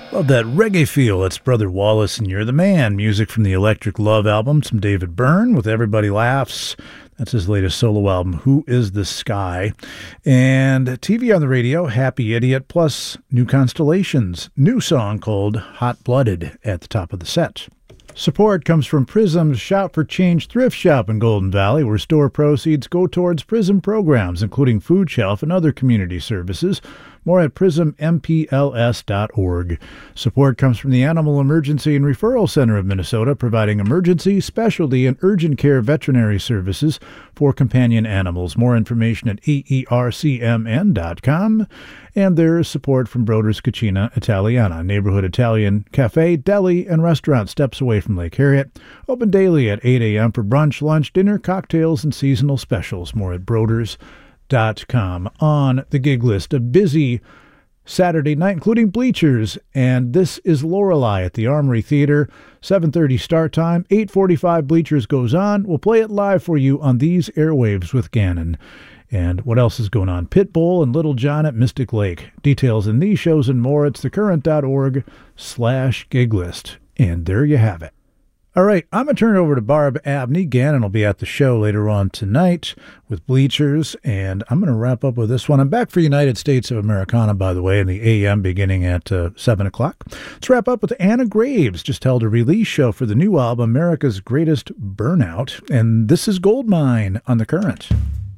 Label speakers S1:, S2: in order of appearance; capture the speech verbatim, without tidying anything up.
S1: Love that reggae feel. It's Brother Wallace and You're the Man. Music from the Electric Love album. Some David Byrne with Everybody Laughs. That's his latest solo album, Who is the Sky? And T V on the radio, Happy Idiot, plus New Constellations. New song called Hot Blooded at the top of the set. Support comes from Prism's Shop for Change thrift shop in Golden Valley, where store proceeds go towards Prism programs, including food shelf and other community services. More at prism m p l s dot org. Support comes from the Animal Emergency and Referral Center of Minnesota, providing emergency, specialty, and urgent care veterinary services for companion animals. More information at a e r c m n dot com. And there is support from Broder's Cucina Italiana, neighborhood Italian cafe, deli, and restaurant steps away from Lake Harriet. Open daily at eight a.m. for brunch, lunch, dinner, cocktails, and seasonal specials. More at Broder's dot com. On the gig list, a busy Saturday night, including Bleachers, and this is Lorelei at the Armory Theater. seven thirty start time, eight forty-five Bleachers goes on. We'll play it live for you on these airwaves with Gannon. And what else is going on? Pitbull and Little John at Mystic Lake. Details in these shows and more. It's thecurrent.org slash gig list. And there you have it. All right, I'm going to turn it over to Barb Abney. Gannon will be at the show later on tonight with Bleachers, and I'm going to wrap up with this one. I'm back for United States of Americana, by the way, in the A M beginning at uh, seven o'clock. Let's wrap up with Anna Graves. Just held a release show for the new album, America's Greatest Burnout, and this is Goldmine on The Current.